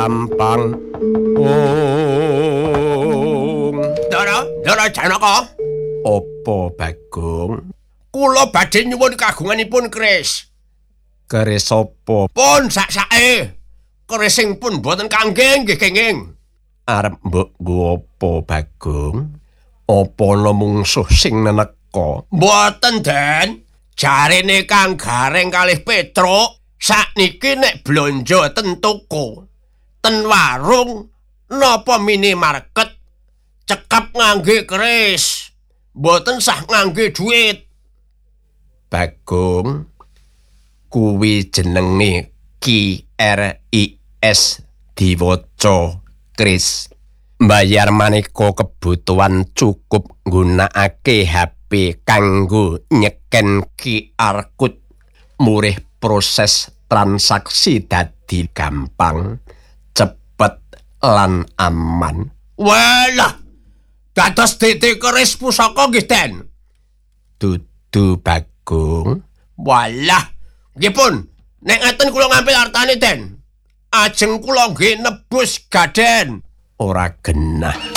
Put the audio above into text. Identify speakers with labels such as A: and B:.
A: gampang.
B: Ndara Janaka.
A: Apa Bagong?
B: Kula badhe nyuwun kagunganipun keris.
A: Keris apa?
B: Pun sak-sake. Keris sing pun boten kangge nggih kenging.
A: Arep mbok nggo apa Bagong? Apa ana mungsuh sing neneka?
B: Mboten, Den. Jarene Kang Gareng kalih Petruk sakniki nek blanja ten toko, ten warung napa minimarket cekap ngangge keris. Mboten sah ngangge duit.
A: Bagong, kuwi jenenge KRIS diwaca Kris. Mbayar maneka kebutuhan cukup nggunakake HP kanggo nyeken QR code. Murih proses transaksi dadi gampang, cepet lan aman.
B: Walah, dados titik keris pusaka nggih, Den.
A: Dudu Bagong.
B: Walah, nggih pun, nek ngaten kula ngambil artane, Den. Ajeng kula nggih nebus gaden.
A: Ora genah.